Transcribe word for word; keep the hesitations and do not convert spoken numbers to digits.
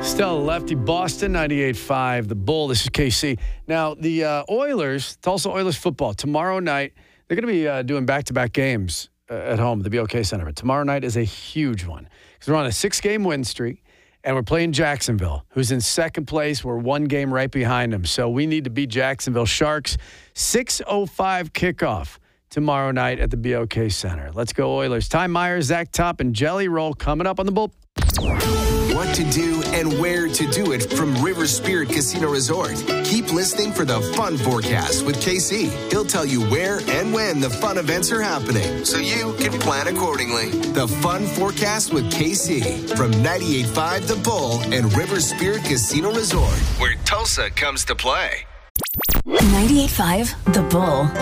Stella Lefty, Boston, ninety-eight point five, The Bull. This is K C. Now, the uh, Oilers, Tulsa Oilers football, tomorrow night, they're going to be uh, doing back-to-back games uh, at home, the B O K Center. But tomorrow night is a huge one because we're on a six-game win streak, and we're playing Jacksonville, who's in second place. We're one game right behind them. So we need to beat Jacksonville Sharks. six oh five kickoff tomorrow night at the B O K Center. Let's go Oilers. Ty Myers, Zach Top, and Jelly Roll coming up on the Bull. What to do and where to do it from River Spirit Casino Resort. Keep listening for the Fun Forecast with K C. He'll tell you where and when the fun events are happening, so you can plan accordingly. The Fun Forecast with K C from ninety-eight point five The Bull and River Spirit Casino Resort, where Tulsa comes to play. ninety-eight point five The Bull.